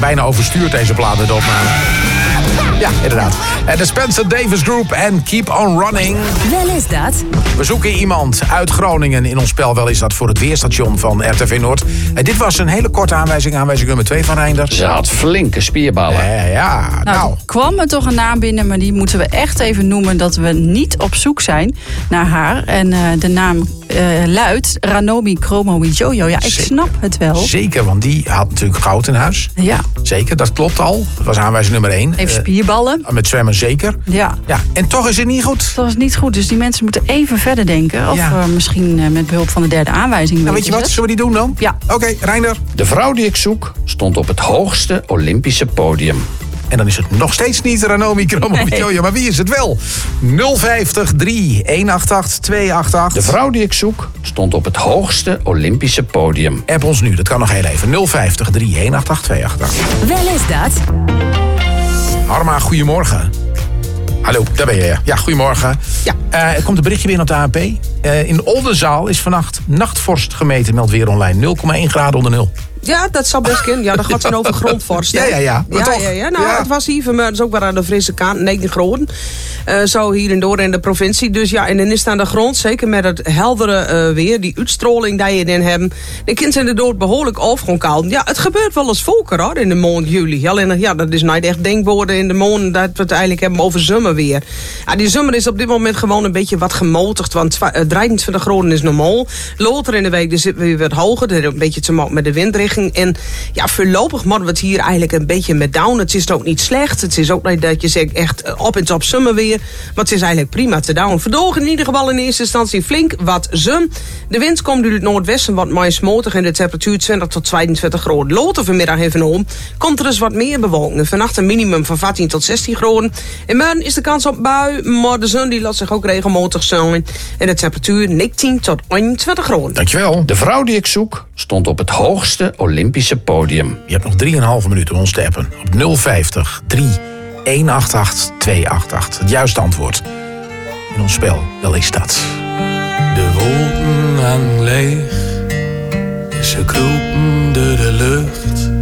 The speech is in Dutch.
bijna overstuurd deze plaat met de opname. Ja, inderdaad. De Spencer Davis Group en Keep on Running. Wel is dat. We zoeken iemand uit Groningen in ons spel. Wel is dat voor het weerstation van RTV Noord. Dit was een hele korte aanwijzing. Aanwijzing nummer 2 van Reinder. Ze had flinke spierballen. Ja, nou. Er kwam er toch een naam binnen, maar die moeten we echt even noemen... dat we niet op zoek zijn naar haar. En de naam luidt Ranomi Kromowidjojo. Ja, ik snap het wel. Zeker, want die had natuurlijk goud in huis. Ja. Zeker, dat klopt al. Dat was aanwijzing nummer 1. Heeft spierballen. Met zwemmen zeker. Ja. En toch is het niet goed. Dat is niet goed, dus die mensen moeten even verder denken. Of misschien met behulp van de derde aanwijzing. Nou, weet je wat, zullen we die doen dan? Ja. Oké, Reinder. De vrouw die ik zoek stond op het hoogste Olympische podium. En dan is het nog steeds niet Ranomi Kromowidjojo. Nee. Maar wie is het wel? 050 3188 288. De vrouw die ik zoek stond op het hoogste Olympische podium. App ons nu, dat kan nog heel even. 050 3188 288. Wel is dat. Harma, goedemorgen. Hallo, daar ben je. Ja, goedemorgen. Ja. Er komt een berichtje binnen op de ANP. In Oldenzaal is vannacht nachtvorst gemeten, meldt Weer Online. 0,1 graden onder nul. Ja, dat zal best kunnen. Ja, dat gaat dan over grondvorst. Ja. Maar toch. Nou, het was hier, maar het is ook wel aan de frisse kant, 9 graden. Zo hier en door in de provincie. Dus ja, en dan is het aan de grond, zeker met het heldere weer, die uitstraling die je dan hebben. De kinderen zijn er door behoorlijk afgekomen. Ja, het gebeurt wel eens vaker hoor, in de maand juli. Alleen, ja, dat is niet echt denkwoorden in de maand dat we het eigenlijk hebben over zomerweer. Ja, die zomer is op dit moment gewoon een beetje wat gemotigd, want 23 graden is normaal. Later in de week zitten we weer wat hoger, dat heeft een beetje te maken met de windrichting. En ja, voorlopig moeten we het hier eigenlijk een beetje met down. Het is ook niet slecht. Het is ook niet dat je zegt echt op en top zomerweer. Maar het is eigenlijk prima te down. Vandaag in ieder geval in eerste instantie flink wat zon. De wind komt uit het noordwesten wat mais motig en de temperatuur 20 tot 22 graden. Later vanmiddag even om komt er dus wat meer bewolking. Vannacht een minimum van 14 tot 16 graden. In morgen is de kans op bui, maar de zon die laat zich ook regelmatig zijn. En de temperatuur 19 tot 21 graden. Dankjewel. De vrouw die ik zoek stond op het hoogste Olympische podium. Je hebt nog 3,5 minuten om ons te appen. Op 050 3188 288. Het juiste antwoord. In ons spel, wel is dat. De wolken hangen leeg. Ze kropen door de lucht.